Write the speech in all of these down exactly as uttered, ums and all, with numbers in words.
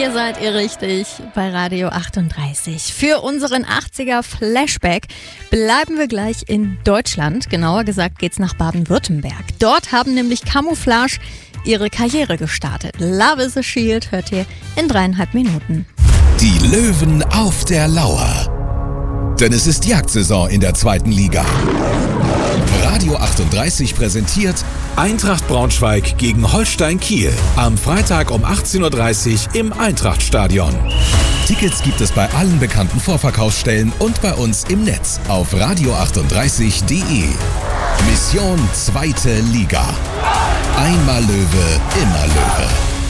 Hier seid ihr richtig bei Radio achtunddreißig. Für unseren achtziger Flashback bleiben wir gleich in Deutschland. Genauer gesagt geht's nach Baden-Württemberg. Dort haben nämlich Camouflage ihre Karriere gestartet. Love is a Shield hört ihr in dreieinhalb Minuten. Die Löwen auf der Lauer. Denn es ist Jagdsaison in der zweiten Liga. Radio achtunddreißig präsentiert Eintracht Braunschweig gegen Holstein Kiel. Am Freitag um achtzehn Uhr dreißig im Eintrachtstadion. Tickets gibt es bei allen bekannten Vorverkaufsstellen und bei uns im Netz auf radio achtunddreißig punkt de. Mission zweite Liga. Einmal Löwe, immer Löwe.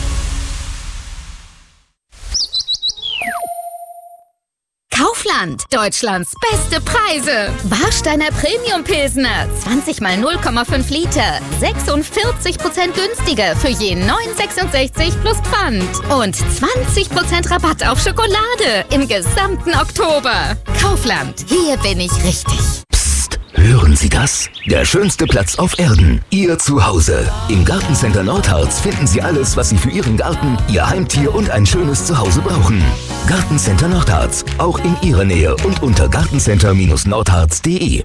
Kaufland, Deutschlands beste Preise. Warsteiner Premium Pilsner, zwanzig mal null Komma fünf Liter, sechsundvierzig Prozent günstiger für je neun sechsundsechzig plus Pfand. Und zwanzig Prozent Rabatt auf Schokolade im gesamten Oktober. Kaufland, hier bin ich richtig. Psst, hören Sie das? Der schönste Platz auf Erden, Ihr Zuhause. Im Gartencenter Nordharz finden Sie alles, was Sie für Ihren Garten, Ihr Heimtier und ein schönes Zuhause brauchen. Gartencenter Nordharz, auch in Ihrer Nähe und unter gartencenter nordharz punkt de.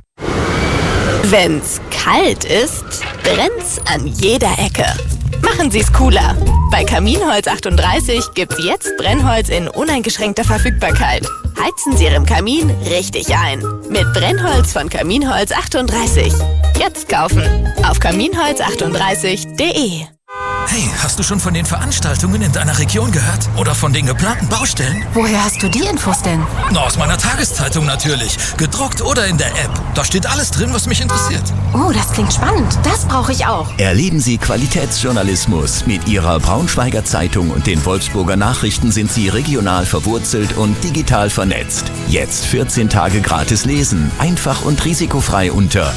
Wenn's kalt ist, brennt's an jeder Ecke. Machen Sie's cooler. Bei Kaminholz achtunddreißig gibt's jetzt Brennholz in uneingeschränkter Verfügbarkeit. Heizen Sie Ihren Kamin richtig ein. Mit Brennholz von Kaminholz achtunddreißig. Jetzt kaufen auf kaminholz achtunddreißig punkt de. Hey, hast du schon von den Veranstaltungen in deiner Region gehört? Oder von den geplanten Baustellen? Woher hast du die Infos denn? Na, aus meiner Tageszeitung natürlich. Gedruckt oder in der App. Da steht alles drin, was mich interessiert. Oh, das klingt spannend. Das brauche ich auch. Erleben Sie Qualitätsjournalismus. Mit Ihrer Braunschweiger Zeitung und den Wolfsburger Nachrichten sind Sie regional verwurzelt und digital vernetzt. Jetzt vierzehn Tage gratis lesen. Einfach und risikofrei unter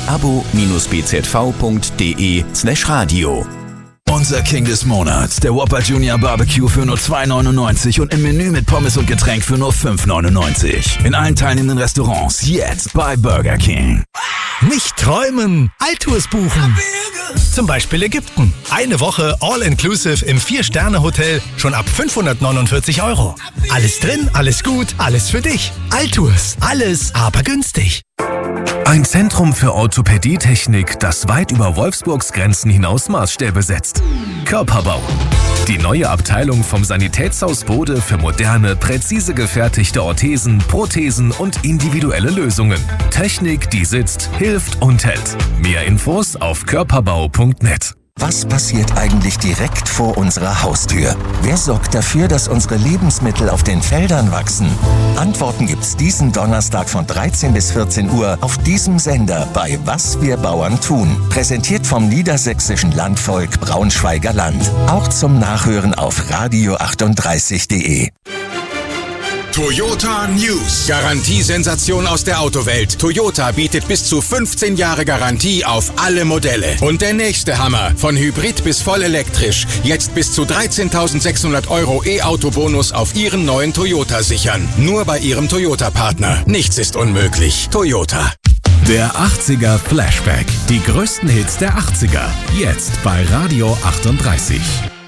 abo-bzv.de slash radio. Unser King des Monats, der Whopper Junior Barbecue für nur zwei Neunundneunzig und im Menü mit Pommes und Getränk für nur fünf Neunundneunzig. In allen teilnehmenden Restaurants jetzt bei Burger King. Nicht träumen, Alltours buchen. Zum Beispiel Ägypten. Eine Woche All-Inclusive im Vier-Sterne-Hotel schon ab fünfhundertneunundvierzig Euro. Alles drin, alles gut, alles für dich. Alltours, alles aber günstig. Ein Zentrum für Orthopädietechnik, das weit über Wolfsburgs Grenzen hinaus Maßstäbe setzt. Körperbau. Die neue Abteilung vom Sanitätshaus Bode für moderne, präzise gefertigte Orthesen, Prothesen und individuelle Lösungen. Technik, die sitzt, hilft und hält. Mehr Infos auf körperbau punkt net. Was passiert eigentlich direkt vor unserer Haustür? Wer sorgt dafür, dass unsere Lebensmittel auf den Feldern wachsen? Antworten gibt's diesen Donnerstag von dreizehn bis vierzehn Uhr auf diesem Sender bei Was wir Bauern tun. Präsentiert vom niedersächsischen Landvolk Braunschweiger Land. Auch zum Nachhören auf radio achtunddreißig punkt de. Toyota News. Garantiesensation aus der Autowelt. Toyota bietet bis zu fünfzehn Jahre Garantie auf alle Modelle. Und der nächste Hammer. Von Hybrid bis voll elektrisch. Jetzt bis zu dreizehntausendsechshundert Euro E-Auto-Bonus auf Ihren neuen Toyota sichern. Nur bei Ihrem Toyota-Partner. Nichts ist unmöglich. Toyota. Der achtziger Flashback. Die größten Hits der achtziger. Jetzt bei Radio achtunddreißig.